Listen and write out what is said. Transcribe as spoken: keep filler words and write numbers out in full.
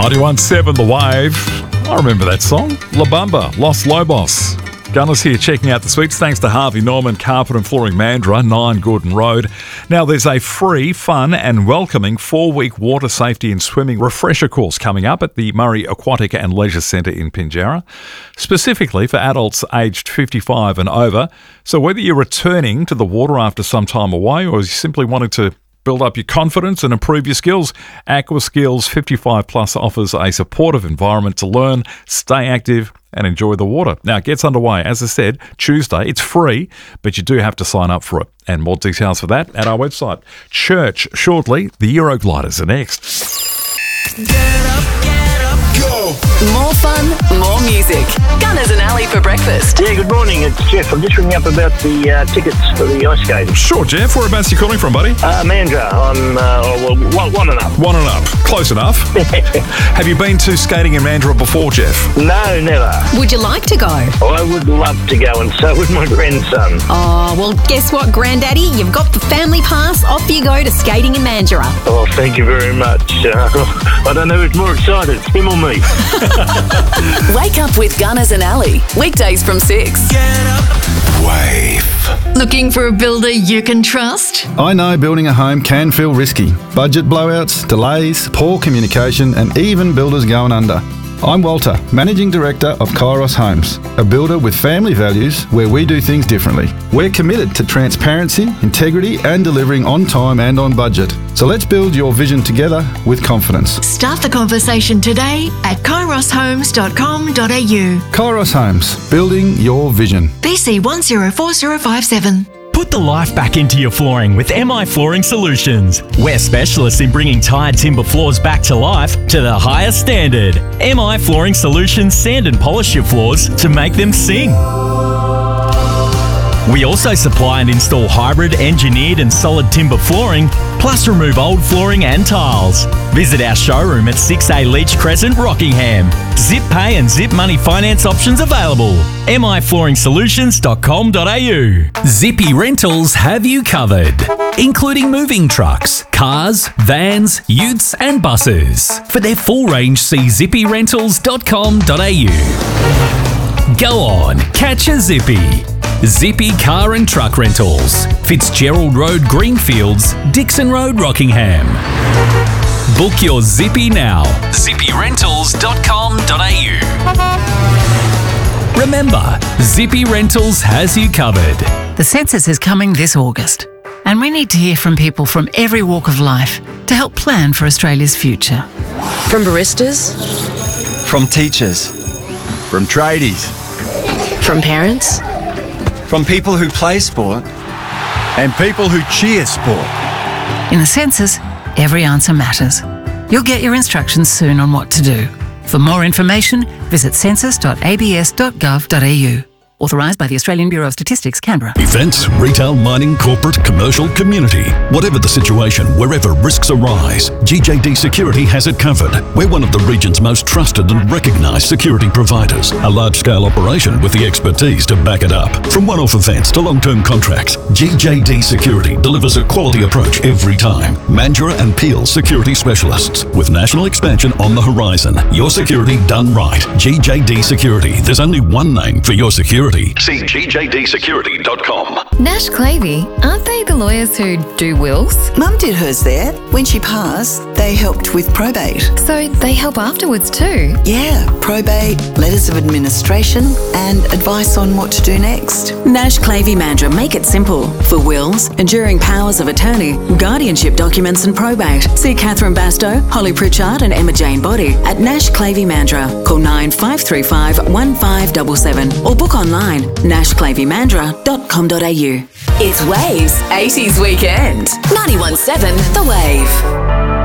ninety-one point seven The Wave. I remember that song. La Bamba, Los Lobos. Gunners here checking out the suites. Thanks to Harvey Norman, Carpet and Flooring Mandurah, nine Gordon Road. Now, there's a free, fun and welcoming four-week water safety and swimming refresher course coming up at the Murray Aquatic and Leisure Centre in Pinjarra, specifically for adults aged fifty-five and over. So whether you're returning to the water after some time away or you simply wanted to build up your confidence and improve your skills, Aqua Skills fifty-five plus offers a supportive environment to learn, stay active and enjoy the water. Now, it gets underway, as I said, Tuesday. It's free, but you do have to sign up for it. And more details for that at our website. Church shortly. The Eurogliders are next. Get up, get up, go! More fun, more music. Gunners and Ali for breakfast. Yeah, good morning. It's Jeff. I'm just ringing up about the uh, tickets for the ice skating. Sure, Jeff. Whereabouts are you calling from, buddy? Uh, Mandurah. I'm uh, well, one, one and up. One and up. Close enough. Have you been to skating in Mandurah before, Jeff? No, never. Would you like to go? I would love to go, and so would my grandson. Oh, well, guess what, Granddaddy? You've got the family pass. Off you go to skating in Mandurah. Oh, thank you very much. Uh, I don't know who's more excited, him or me. Wake up with Gunners and Ali. Weekdays from six. Get up. Wave. Looking for a builder you can trust? I know building a home can feel risky. Budget blowouts, delays, poor communication, and even builders going under. I'm Walter, Managing Director of Kairos Homes, a builder with family values where we do things differently. We're committed to transparency, integrity, and delivering on time and on budget. So let's build your vision together with confidence. Start the conversation today at kairos homes dot com dot a u. Kairos Homes, building your vision. B C one zero four zero five seven. Put the life back into your flooring with M I Flooring Solutions. We're specialists in bringing tired timber floors back to life to the highest standard. M I Flooring Solutions sand and polish your floors to make them sing. We also supply and install hybrid, engineered and solid timber flooring, plus remove old flooring and tiles. Visit our showroom at six A Leach Crescent, Rockingham. Zip pay and zip money finance options available. M I flooring solutions dot com dot a u. Zippy Rentals have you covered, including moving trucks, cars, vans, utes and buses. For their full range, see zippy rentals dot com dot a u. Go on, catch a Zippy. Zippy Car and Truck Rentals, Fitzgerald Road, Greenfields, Dixon Road, Rockingham. Book your Zippy now. zippy rentals dot com dot a u. Remember, Zippy Rentals has you covered. The census is coming this August, and we need to hear from people from every walk of life to help plan for Australia's future. From baristas, from teachers, from tradies, from parents, from people who play sport and people who cheer sport. In the census, every answer matters. You'll get your instructions soon on what to do. For more information, visit census dot a b s dot gov dot a u. Authorised by the Australian Bureau of Statistics, Canberra. Events, retail, mining, corporate, commercial, community. Whatever the situation, wherever risks arise, G J D Security has it covered. We're one of the region's most trusted and recognised security providers. A large-scale operation with the expertise to back it up. From one-off events to long-term contracts, G J D Security delivers a quality approach every time. Mandurah and Peel Security Specialists. With national expansion on the horizon. Your security done right. G J D Security. There's only one name for your security. See g j d security dot com. Nash Clavey, aren't they the lawyers who do wills? Mum did hers there. When she passed, they helped with probate. So they help afterwards too? Yeah, probate, letters of administration, and advice on what to do next. Nash Clavey Mandurah make it simple. For wills, enduring powers of attorney, guardianship documents and probate. See Catherine Bastow, Holly Pritchard and Emma Jane Body at Nash Clavey Mandurah. Call nine five three five, one five seven seven or book online nash clavey mandurah dot com dot a u. It's Waves eighties Weekend. ninety-one point seven The Wave.